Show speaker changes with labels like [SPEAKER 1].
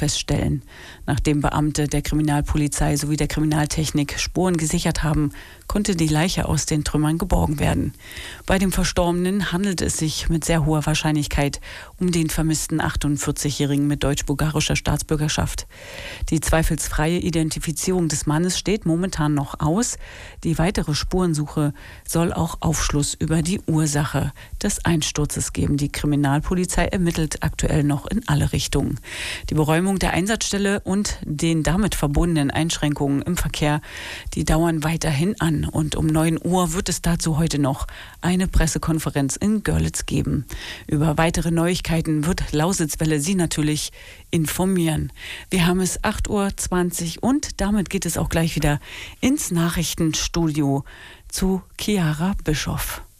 [SPEAKER 1] feststellen. Nachdem Beamte der Kriminalpolizei sowie der Kriminaltechnik Spuren gesichert haben, konnte die Leiche aus den Trümmern geborgen werden. Bei dem Verstorbenen handelt es sich mit sehr hoher Wahrscheinlichkeit um den vermissten 48-Jährigen mit deutsch-bulgarischer Staatsbürgerschaft. Die zweifelsfreie Identifizierung des Mannes steht momentan noch aus. Die weitere Spurensuche soll auch Aufschluss über die Ursache des Einsturzes geben. Die Kriminalpolizei ermittelt aktuell noch in alle Richtungen. Die Beräumung der Einsatzstelle und den damit verbundenen Einschränkungen im Verkehr, die dauern weiterhin an. Und um 9 Uhr wird es dazu heute noch eine Pressekonferenz in Görlitz geben. Über weitere Neuigkeiten wird Lausitzwelle Sie natürlich informieren. Wir haben es 8:20 Uhr und damit geht es auch gleich wieder ins Nachrichtenstudio zu Chiara Bischoff.